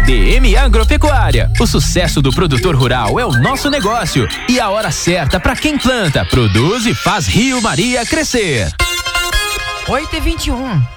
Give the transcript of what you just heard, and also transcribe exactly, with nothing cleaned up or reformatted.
D M Agropecuária. O sucesso do produtor rural é o nosso negócio e a hora certa para quem planta, produz e faz Rio Maria crescer. oito e vinte e um.